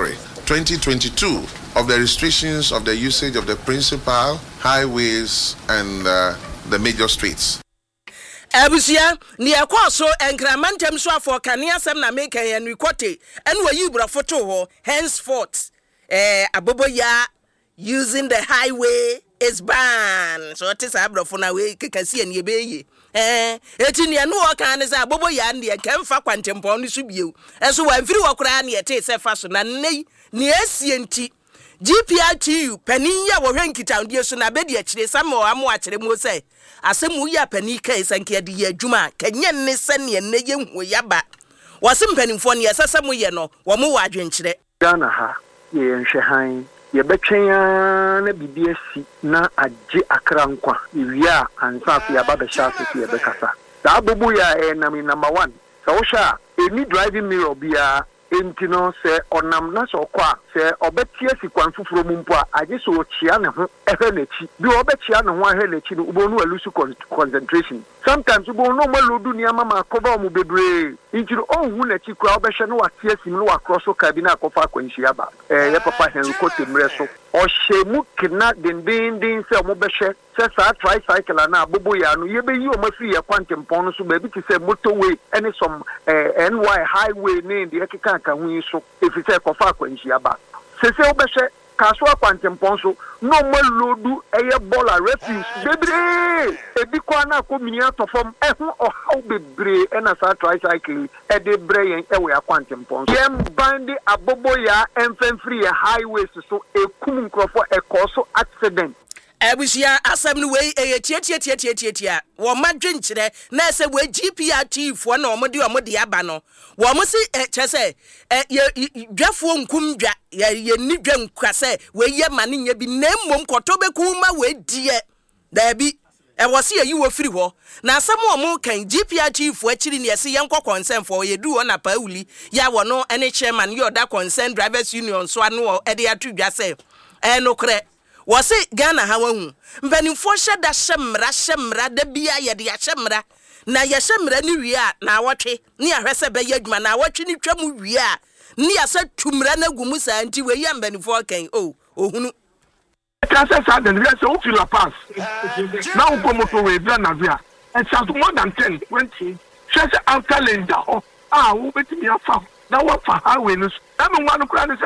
2022 of the restrictions of the usage of the principal highways and the major streets. Abusia ni akwaso enkramantem so afọ kania sem na make en rekote en wayi brafoto ho henceforth aboboya using the highway is banned. So it is abrafo na we kekasi en yebeye eti ne no kan ne say aboboya ne kemfa kwantempon no so bieu enso wa mfiri wakora ne ete se fa so na nei ne asienti GPRTU panin ya wo hwenkita ndie so na bedi akire samo amo akire mu say asemu ya panin kai sanke de adwuma kanye ne se ne ne ye hu yaba wasim paninfo ne yesasemu ye no wo mo wa adwenkire Ghana ha ye nhwehan ye betwen na bibiasi na agye akra nkwa ewia ansafi ya baba shafi ye bekasa da abubu ya number 1 so wo sha any driving mirror bia entino se onam na so kwa se obetie sikwan fufuro mu mpo a agye so ochia ne ho ehwe nechi bi obechia ne ho ahwe nechi no ubonu alusu concentration sometimes ubonu maludu ni ama makoba mu bebre injiro onhu nechi kwa obehwe no watie sim no across ka bi na akofa akwanhia ba ye papa hen kote mre so ohyemu kina dindindin se omobehwe se sa tricycle na abobo ya no ye beyi omafiri ya kwantempon no so ba bi ti se motorway any some NY highway ne de ekeka ka hu so efise kofa akwanhia ba sese obehwe kaso kwantempon so no maludu eye bola refuse bebre ebi kwa na komini atofom ehu ohaw bebre na sa tricycle e de breyen ewe akwantempon so yem bandi abobo ya emfemfiri highways so ekum nkrofo ekoso accident Abusia asem no we tietia wo madwenkyere na se we GPRT fo na omode aba no wo mo si chese dwafo nkum dwa ye ni dwa nkwase we ye mane nya bi na mmom kotobeku ma we die da bi wo se yi wo firi ho na asem wo mo kan GPRT fo akiri ne se ye nkọ concern fo ye du na pa uli ya wo no ene chairman ye oda concern drivers union so ano e de atudwa se enokre wose Ghana ha wahu mpanimfo hyeda hyemra da bia ye de hyemra na ye hyemra ni wie a na awotwe ni ahwese be ye adwuma na awotwe ni twam wie a ni asa tumra na gumu sa nti we ye mpanimfo kan ohunu Trasa sa den rese o feel pass now go motor we bra na via it has more than 10 20 just after lenda wo betimi afa na wo fa highway no na me wan kura